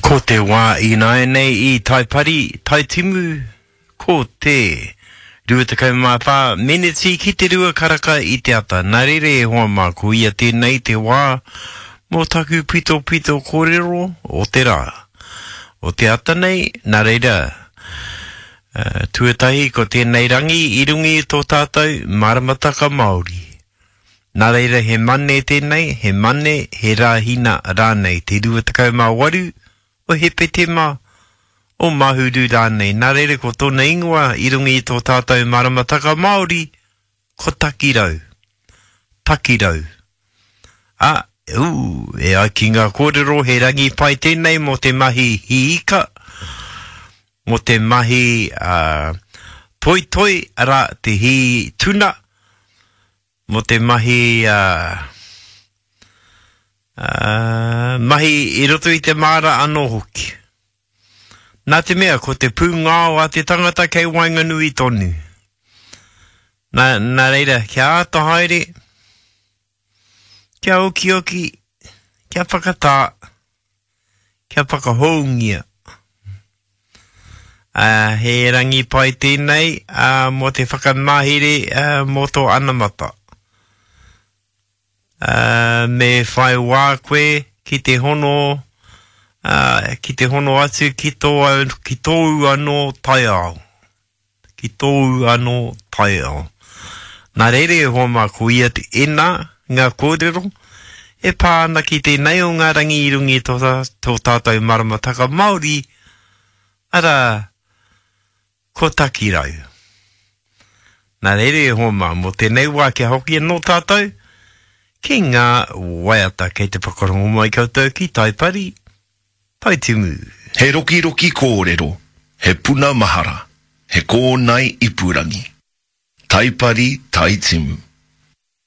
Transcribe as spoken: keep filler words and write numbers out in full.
Ko te wā I nai nei I tai pari, tai timu, ko te rua takau māpā, meneti ki te rua karaka I te ata. Nā rere e hoa mā ko ia tēnei te wā, mō taku pito pito kōrero o te rā. O te ata nei, nā reira, uh, tuatahi ko tēnei rangi I rungi I tō tātou maramataka Māori. Nā reira he mane tēnei, he mane, he rāhina rānei, te rua takau mā waru, o he pete mā, o mahuru rānei. Nā reira ko tōna ingoa, I rungi I tō tātou maramataka Māori, ko takirau. Takirau. Ah, uu, e ai ki ngā kōrero, he rangi pai tēnei mo te mahi hiika, mo te mahi uh, toi toi, ara te hi tuna, mo te mahi uh, uh, mahi I roto I te māra anō hoki. Nā te mea, ko te pūngao a te tangata kei Wainganui tonu. Nā, nā reira, kia ata haere, kia oki oki, kia whakatā, kia whakahoungia. Uh, he rangi pai tēnei, uh, mo te whakamahere uh, mo tō anamata. Uh, me whai wā koe ki te hono, uh, ki te hono atu ki tō, ki tōu anō tai ao. Ki tōu anō tai ao. Nā reire e hoa mā ko ia te ena, ngā kōrero, e pāna ki te nei o ngā rangi I rungi tō, tō tātou maramataka Māori, ara, ko takirau. Nā reire e hoa mā, mo te nei wā kia hoki anō tātou, ki ngā waiata kei te whakarongo mai koutou ki taipari, taitimu. He roki roki kōrero, he puna mahara, he kōnai ipurangi. Taipari taitimu.